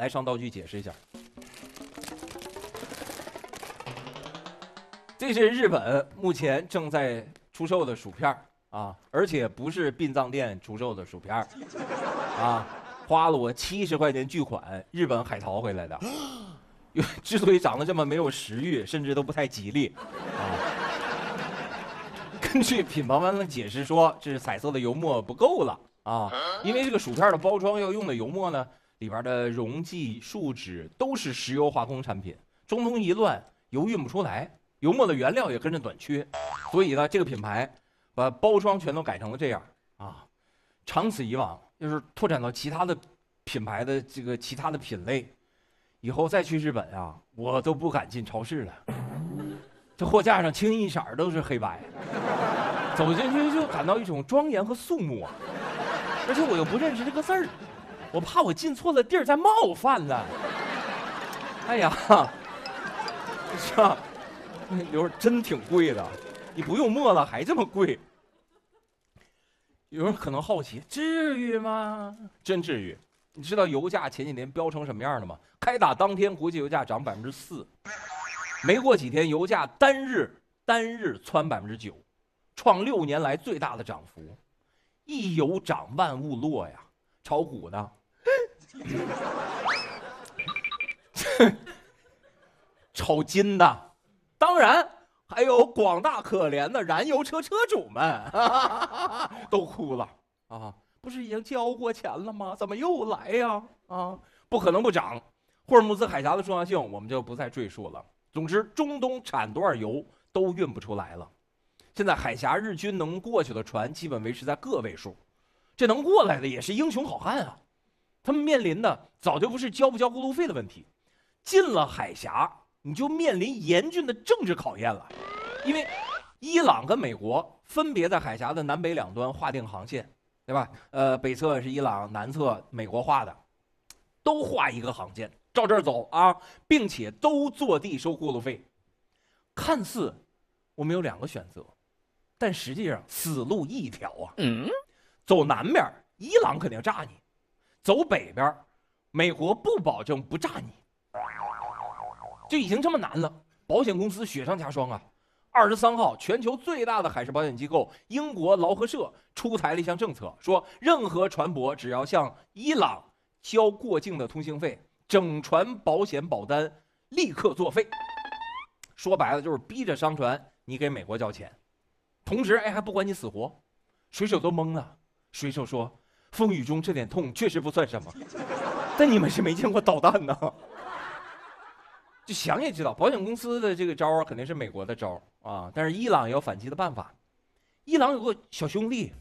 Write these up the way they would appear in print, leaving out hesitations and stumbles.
来上道具解释一下。这是日本目前正在出售的薯片啊，而且不是殡葬店出售的薯片啊，花了我70块钱巨款，日本海淘回来的。之所以长得这么没有食欲，甚至都不太吉利啊。根据品牌方的解释说，这是彩色的油墨不够了啊，因为这个薯片的包装要用的油墨呢，里边的溶剂、树脂都是石油化工产品，中东一乱，油运不出来，油墨的原料也跟着短缺，所以呢，这个品牌把包装全都改成了这样啊。长此以往，就是拓展到其他的品牌的这个其他的品类，以后再去日本啊，我都不敢进超市了。这货架上清一色都是黑白，走进去就感到一种庄严和肃穆啊！而且我又不认识这个字儿，我怕我进错了地儿再冒犯了。哎呀，是吧？刘真挺贵的，你不用墨了还这么贵。有人可能好奇，至于吗？真至于。你知道油价前几年飙成什么样的吗？开打当天，国际油价涨4%，没过几天，油价单日窜9%，创6年来最大的涨幅。一油涨万物落呀，炒股的，炒金的，当然还有广大可怜的燃油车车主们都哭了啊！不是已经交过钱了吗？怎么又来呀？啊，不可能不涨。霍尔木兹海峡的重要性我们就不再赘述了。总之，中东产多少油都运不出来了。现在海峡日均能过去的船基本维持在个位数，这能过来的也是英雄好汉啊！他们面临的早就不是交不交过路费的问题，进了海峡你就面临严峻的政治考验了，因为伊朗跟美国分别在海峡的南北两端划定航线，对吧？北侧是伊朗，南侧美国画的，都画一个航线，照这儿走啊，并且都坐地收过路费。看似我们有2个选择，但实际上死路一条啊。走南边，伊朗肯定炸你；走北边，美国不保证不炸你。就已经这么难了，保险公司雪上加霜啊！23号，全球最大的海事保险机构英国劳合社出台了一项政策，说任何船舶只要向伊朗交过境的通行费，整船保险保单立刻作废。说白了就是逼着商船你给美国交钱，同时还不管你死活。水手都懵了，水手说：“风雨中这点痛确实不算什么，但你们是没见过导弹呢。”就想也知道，保险公司的这个招肯定是美国的招啊，但是伊朗也有反击的办法。伊朗有个小兄弟，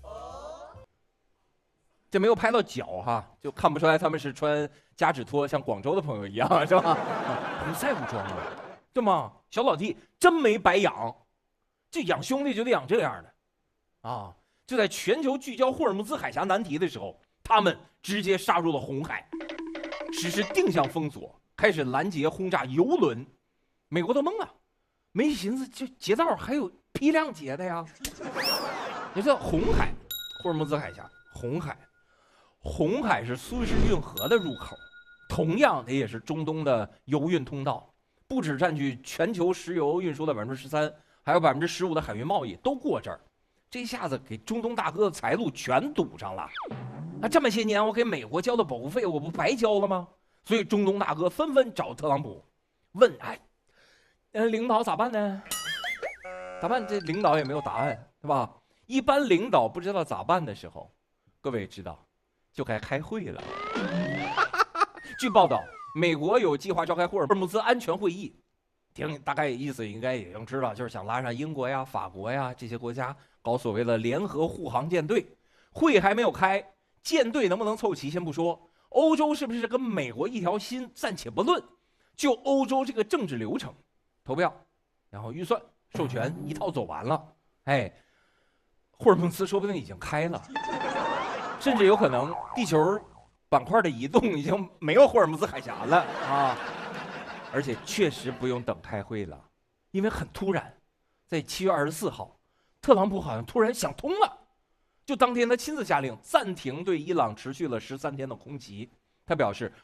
这没有拍到脚哈，就看不出来他们是穿夹趾拖，像广州的朋友一样，是吧？不再武装了，对吗？小老弟真没白养，这养兄弟就得养这样的啊！就在全球聚焦霍尔木兹海峡难题的时候，他们直接杀入了红海，实施定向封锁。开始拦截轰炸油轮，美国都懵了，没寻思就劫道还有批量劫的呀。你知道红海，霍尔木兹海峡，红海是苏伊士运河的入口，同样它也是中东的油运通道，不只占据全球石油运输的13%，还有15%的海运贸易都过这儿。这下子给中东大哥的财路全堵上了。那这么些年我给美国交的保护费，我不白交了吗？所以中东大哥纷纷找特朗普，问：“领导咋办呢？咋办？”这领导也没有答案，对吧？一般领导不知道咋办的时候，各位知道，就该开会了。据报道，美国有计划召开霍尔木兹安全会议，听大概意思应该也能知道，就是想拉上英国呀、法国呀这些国家搞所谓的联合护航舰队。会还没有开，舰队能不能凑齐先不说。欧洲是不是跟美国一条心暂且不论，就欧洲这个政治流程，投票，然后预算、授权一套走完了，霍尔木兹说不定已经开了，甚至有可能地球板块的移动已经没有霍尔木兹海峡了啊！而且确实不用等开会了，因为很突然，在7月24号，特朗普好像突然想通了。就当天他亲自下令暂停对伊朗持续了13天的空袭，他表示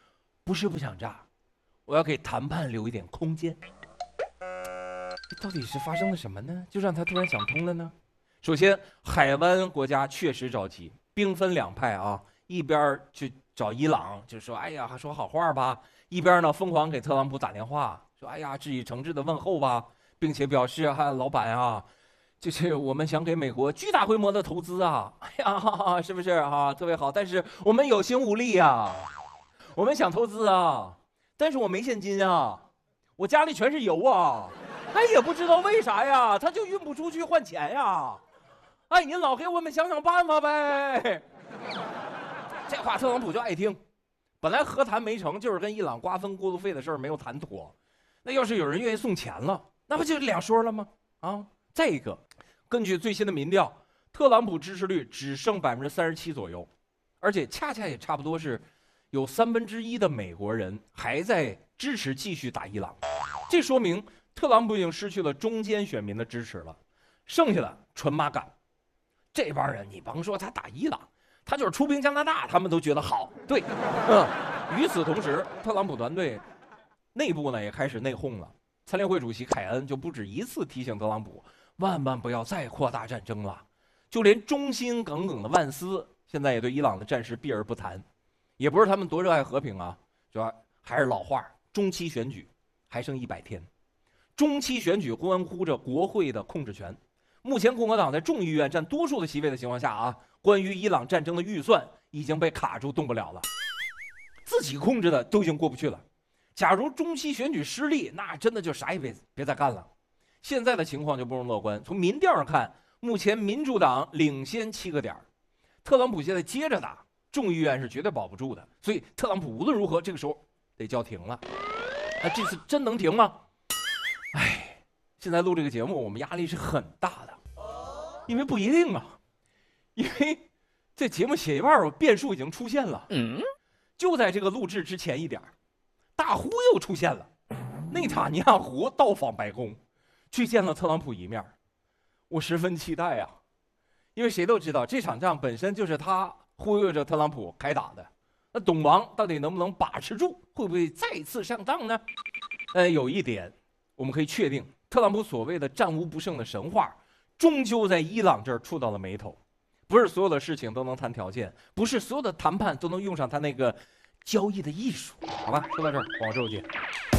不是不想炸，我要给谈判留一点空间。这到底是发生了什么呢？就让他突然想通了呢？首先，海湾国家确实着急，兵分两派啊，一边去找伊朗，就说哎呀，说好话吧；一边呢，疯狂给特朗普打电话，说哎呀，致以诚挚的问候吧，并且表示老板啊，就是我们想给美国巨大规模的投资啊，哎呀，是不是啊？特别好，但是我们有心无力啊，我们想投资啊，但是我没现金啊，我家里全是油啊，哎，也不知道为啥呀，他就运不出去换钱呀。哎，您老给我们想想办法呗。这话特朗普就爱听。本来和谈没成，就是跟伊朗瓜分过路费的事儿没有谈妥。那要是有人愿意送钱了，那不就两说了吗？啊，再一个，根据最新的民调，特朗普支持率只剩37%左右，而且恰恰也差不多是有1/3的美国人还在支持继续打伊朗。这说明特朗普已经失去了中间选民的支持了，剩下的纯妈感。这帮人，你甭说他打伊朗，他就是出兵加拿大，他们都觉得好。对，与此同时，特朗普团队内部呢也开始内讧了。参联会主席凯恩就不止一次提醒特朗普，万万不要再扩大战争了。就连忠心耿耿的万斯，现在也对伊朗的战事避而不谈。也不是他们多热爱和平啊，主要还是老话，中期选举还剩100天，中期选举关乎着国会的控制权。目前共和党在众议院占多数的席位的情况下啊，关于伊朗战争的预算已经被卡住，动不了了，自己控制的都已经过不去了。假如中期选举失利，那真的就啥也别再干了。现在的情况就不容乐观。从民调上看，目前民主党领先7个点，特朗普现在接着打，众议院是绝对保不住的。所以特朗普无论如何这个时候得叫停了。那这次真能停吗？哎，现在录这个节目，我们压力是很大的。因为不一定啊，因为这节目写一半，变数已经出现了。就在这个录制之前一点，大胡又出现了。内塔尼亚胡到访白宫，去见了特朗普一面。我十分期待啊，因为谁都知道这场仗本身就是他忽悠着特朗普开打的。那董王到底能不能把持住，会不会再次上当呢？有一点我们可以确定，特朗普所谓的战无不胜的神话，终究在伊朗这儿触到了眉头。不是所有的事情都能谈条件，不是所有的谈判都能用上他那个交易的艺术。好吧，说到这儿，广州见。